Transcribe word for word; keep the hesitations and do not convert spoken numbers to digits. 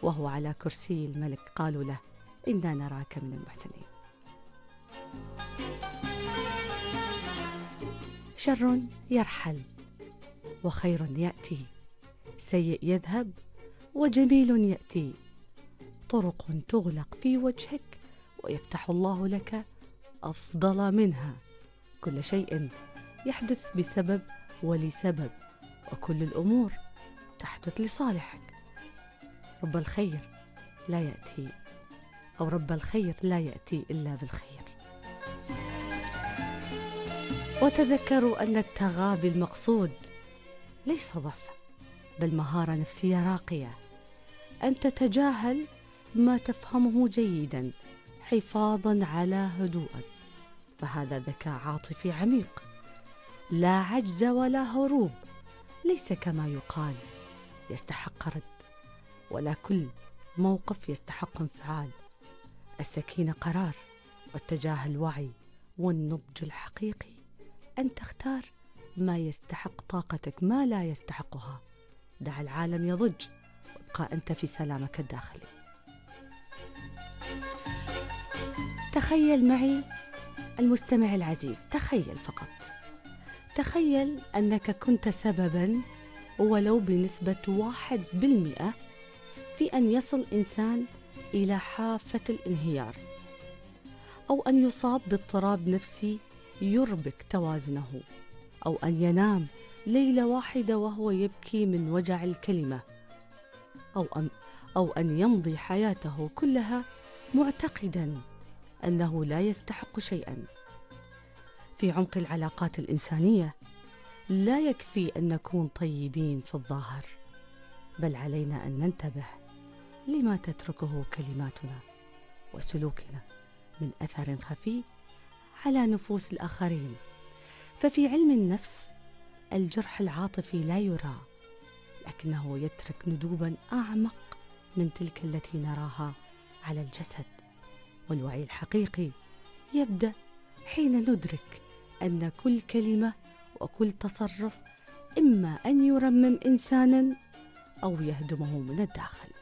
وهو على كرسي الملك قالوا له: إنا نراك من المحسنين. شر يرحل وخير يأتي، سيء يذهب وجميل يأتي، طرق تغلق في وجهك ويفتح الله لك أفضل منها. كل شيء يحدث بسبب ولسبب، وكل الأمور تحدث لصالحك. رب الخير لا يأتي أو رب الخير لا يأتي إلا بالخير. وتذكروا أن التغابي المقصود ليس ضعفا بل مهارة نفسية راقية، أن تتجاهل ما تفهمه جيدا حفاظا على هدوءك، فهذا ذكاء عاطفي عميق، لا عجز ولا هروب، ليس كما يقال يستحق رد، ولا كل موقف يستحق انفعال. السكينة قرار، والتجاهل وعي، والنضج الحقيقي أن تختار ما يستحق طاقتك، ما لا يستحقها. دع العالم يضج وابقى أنت في سلامك الداخلي. تخيل معي المستمع العزيز، تخيل فقط، تخيل أنك كنت سببا ولو بنسبة واحد بالمئة في أن يصل إنسان إلى حافة الانهيار، أو أن يصاب باضطراب نفسي يربك توازنه، أو أن ينام ليلة واحدة وهو يبكي من وجع الكلمة، أو أن, أو أن يمضي حياته كلها معتقدا أنه لا يستحق شيئا. في عمق العلاقات الإنسانية لا يكفي أن نكون طيبين في الظاهر، بل علينا أن ننتبه لما تتركه كلماتنا وسلوكنا من أثر خفي على نفوس الآخرين. ففي علم النفس الجرح العاطفي لا يرى، لكنه يترك ندوبا أعمق من تلك التي نراها على الجسد. والوعي الحقيقي يبدأ حين ندرك أن كل كلمة وكل تصرف إما أن يرمم إنسانا أو يهدمه من الداخل.